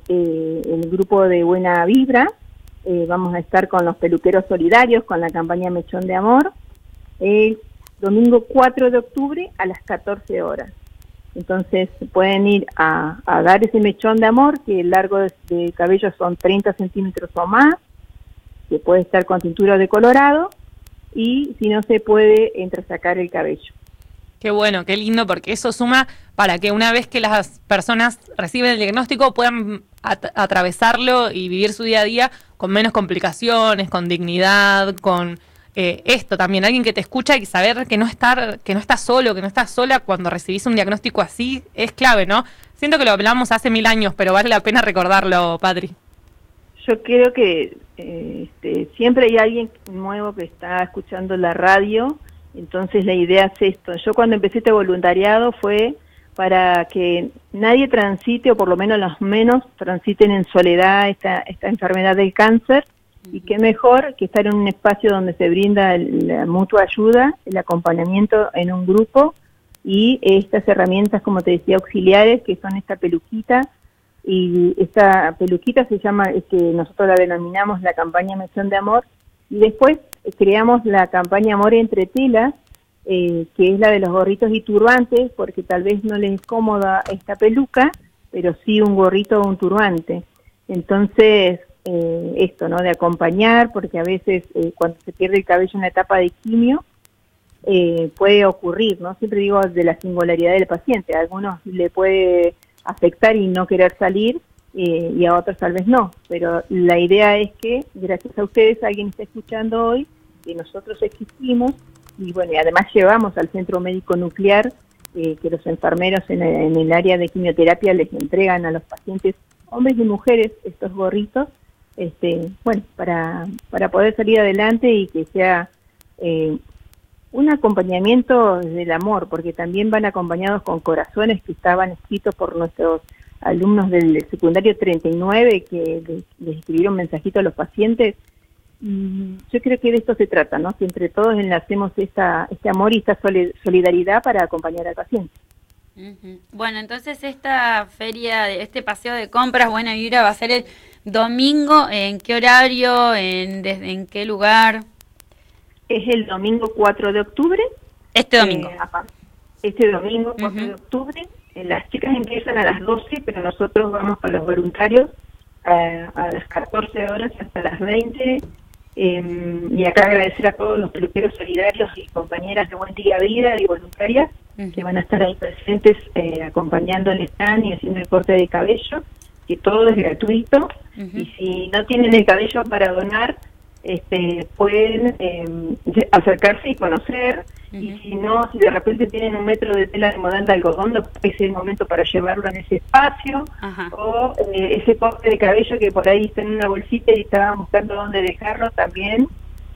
el grupo de Buena Vibra. Vamos a estar con los peluqueros solidarios, con la campaña Mechón de Amor, el domingo 4 de octubre a las 14 horas. Entonces pueden ir a dar ese mechón de amor, que el largo de cabello son 30 centímetros o más, que puede estar con tintura de colorado, y si no se puede, entresacar el cabello. Qué bueno, qué lindo, porque eso suma para que una vez que las personas reciben el diagnóstico puedan atravesarlo y vivir su día a día con menos complicaciones, con dignidad, con esto también, alguien que te escucha y saber que no estás solo, que no estás sola cuando recibís un diagnóstico así, es clave, ¿no? Siento que lo hablamos hace 1000 años, pero vale la pena recordarlo, Patri. Yo creo que siempre hay alguien nuevo que está escuchando la radio, entonces la idea es esto. Yo cuando empecé este voluntariado fue para que nadie transite, o por lo menos los menos transiten en soledad esta enfermedad del cáncer, y qué mejor que estar en un espacio donde se brinda la mutua ayuda, el acompañamiento en un grupo, y estas herramientas, como te decía, auxiliares, que son esta peluquita. Y esta peluquita se llama, que nosotros la denominamos la campaña Mechón de Amor, y después creamos la campaña Amor entre Telas, que es la de los gorritos y turbantes, porque tal vez no les es cómoda esta peluca, pero sí un gorrito o un turbante. Entonces, esto, ¿no? De acompañar, porque a veces cuando se pierde el cabello en la etapa de quimio, puede ocurrir, ¿no? Siempre digo de la singularidad del paciente, a algunos le puede afectar y no querer salir, y a otros tal vez no, pero la idea es que gracias a ustedes alguien está escuchando hoy que nosotros existimos, y bueno, y además llevamos al centro médico nuclear, que los enfermeros en el área de quimioterapia les entregan a los pacientes, hombres y mujeres, estos gorritos, bueno, para poder salir adelante y que sea un acompañamiento del amor, porque también van acompañados con corazones que estaban escritos por nuestros alumnos del secundario 39, que les escribieron mensajitos a los pacientes. Yo creo que de esto se trata, ¿no? Que entre todos enlacemos este amor y esta solidaridad para acompañar al paciente. Bueno, entonces esta feria, este paseo de compras Buena Vibra va a ser el domingo. ¿En qué horario? ¿En qué lugar? Es el domingo 4 de octubre. Este domingo. Este domingo 4 de octubre. Las chicas empiezan a las 12, pero nosotros vamos con los voluntarios a las 14 horas hasta las 20. Y acá agradecer a todos los peluqueros solidarios y compañeras de Buen Día Vida y voluntarias que van a estar ahí presentes acompañando el stand y haciendo el corte de cabello, que todo es gratuito. Y si no tienen el cabello para donar, pueden acercarse y conocer, y si no, si de repente tienen un metro de tela de modal de algodón, es el momento para llevarlo en ese espacio, o ese corte de cabello que por ahí está en una bolsita y estaban buscando dónde dejarlo también.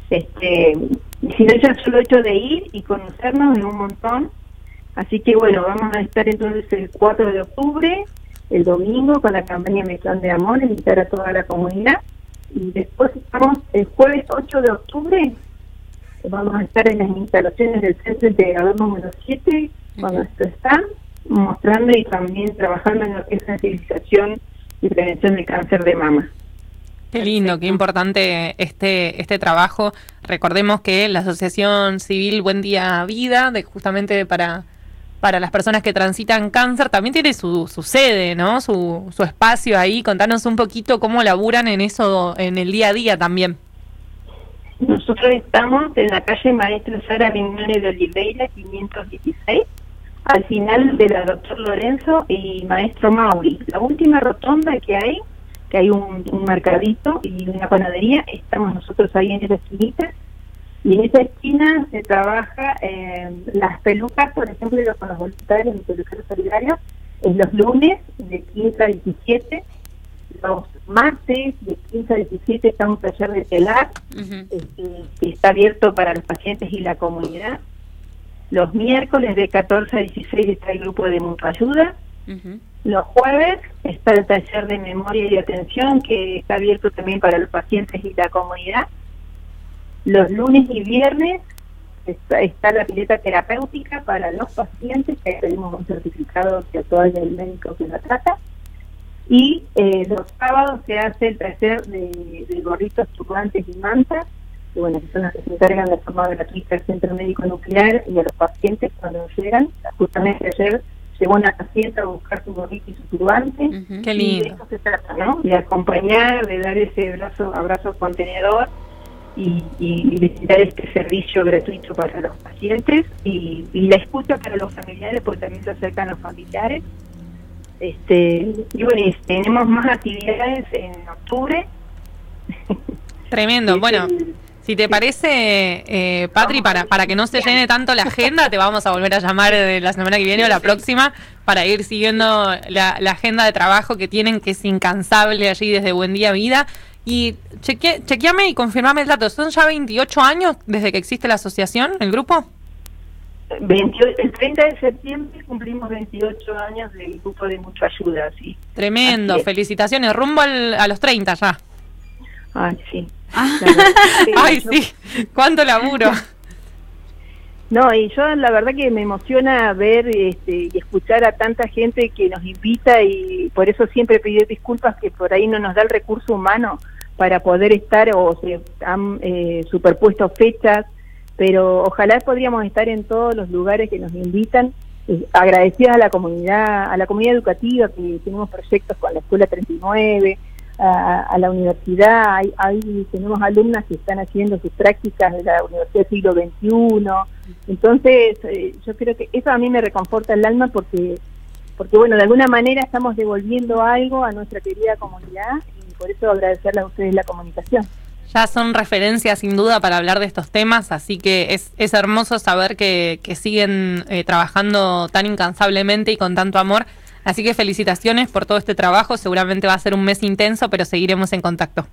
Si no, ya el solo hecho de ir y conocernos es un montón. Así que bueno, vamos a estar entonces el 4 de octubre, el domingo, con la campaña Mechón de Amor, invitar a toda la comunidad. Y después estamos el jueves 8 de octubre, vamos a estar en las instalaciones del Centro Integrador número 7, con nuestro stand, mostrando y también trabajando en lo que es sensibilización y prevención del cáncer de mama. Qué lindo, qué importante este trabajo. Recordemos que la Asociación Civil Buen Día Vida, justamente para las personas que transitan cáncer, también tiene su sede, ¿no? Su espacio ahí. Contanos un poquito cómo laburan en eso en el día a día también. Nosotros estamos en la calle Maestro Sara Vignone de Oliveira, 516, al final de la Doctor Lorenzo y Maestro Mauri. La última rotonda que hay un mercadito y una panadería, estamos nosotros ahí en esa esquinita. Y en esa esquina se trabaja las pelucas, por ejemplo, con los voluntarios y peluqueros solidarios, en los lunes de 15 a 17, los martes de 15 a 17 está un taller de telar, que está abierto para los pacientes y la comunidad. Los miércoles de 14 a 16 está el grupo de mutua ayuda. Los jueves está el taller de memoria y atención, que está abierto también para los pacientes y la comunidad. Los lunes y viernes está la pileta terapéutica para los pacientes, que pedimos un certificado que otorga el médico que la trata. Y los sábados se hace el taller de gorritos, turbantes y mantas, que bueno, que son las que se encargan de forma gratuita al Centro Médico Nuclear y a los pacientes cuando llegan. Justamente ayer llegó una paciente a buscar su gorrito y su turbante. Qué lindo. Y de eso se trata, ¿no? De acompañar, de dar ese abrazo contenedor y de dar este servicio gratuito para los pacientes y la escucha para los familiares, porque también se acercan los familiares. Y bueno, tenemos más actividades en octubre. Tremendo. Bueno, si te parece, Patri, para que no se llene tanto la agenda, te vamos a volver a llamar la semana que viene o la próxima para ir siguiendo la agenda de trabajo que tienen, que es incansable allí desde Buen Día Vida. Y chequeame y confirmame el dato. ¿Son ya 28 años desde que existe la asociación, el grupo? El 30 de septiembre cumplimos 28 años del grupo de Mucha Ayuda, sí. Tremendo, felicitaciones. Rumbo a los 30 ya. Ay, sí. Ay, sí, cuánto laburo. No, y yo la verdad que me emociona ver y escuchar a tanta gente que nos invita, y por eso siempre pido disculpas que por ahí no nos da el recurso humano para poder estar, o se han superpuesto fechas, pero ojalá podríamos estar en todos los lugares que nos invitan. Agradecidas a la comunidad educativa, que tenemos proyectos con la Escuela 39, a la universidad, tenemos alumnas que están haciendo sus prácticas de la Universidad del Siglo XXI. Entonces yo creo que eso a mí me reconforta el alma, porque bueno, de alguna manera estamos devolviendo algo a nuestra querida comunidad, y por eso agradecerles a ustedes la comunicación. Ya son referencias sin duda para hablar de estos temas, así que es hermoso saber que siguen trabajando tan incansablemente y con tanto amor. Así que felicitaciones por todo este trabajo. Seguramente va a ser un mes intenso, pero seguiremos en contacto.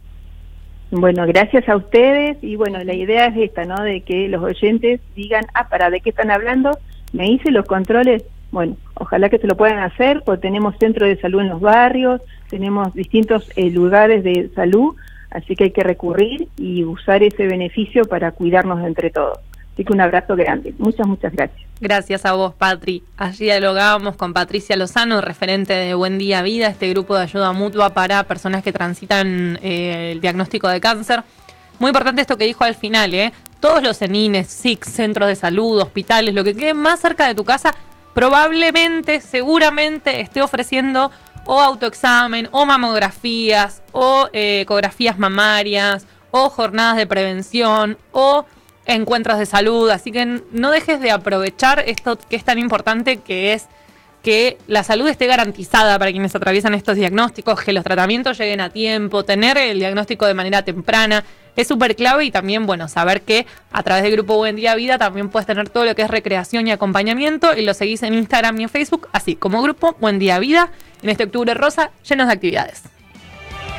Bueno, gracias a ustedes. Y bueno, la idea es esta, ¿no? De que los oyentes digan, ¿de qué están hablando? ¿Me hice los controles? Bueno, ojalá que se lo puedan hacer, porque tenemos centros de salud en los barrios, tenemos distintos lugares de salud, así que hay que recurrir y usar ese beneficio para cuidarnos entre todos. Así que un abrazo grande. Muchas gracias. Gracias a vos, Patri. Allí dialogábamos con Patricia Lozano, referente de Buen Día Vida, este grupo de ayuda mutua para personas que transitan el diagnóstico de cáncer. Muy importante esto que dijo al final, todos los CENINES, SICs, centros de salud, hospitales, lo que quede más cerca de tu casa, probablemente, seguramente esté ofreciendo o autoexamen, o mamografías, o ecografías mamarias, o jornadas de prevención, o encuentros de salud. Así que no dejes de aprovechar esto que es tan importante, que es que la salud esté garantizada para quienes atraviesan estos diagnósticos, que los tratamientos lleguen a tiempo, tener el diagnóstico de manera temprana es súper clave. Y también, bueno, saber que a través del grupo Buen Día Vida también puedes tener todo lo que es recreación y acompañamiento, y lo seguís en Instagram y en Facebook, así como grupo Buen Día Vida, en este octubre rosa llenos de actividades.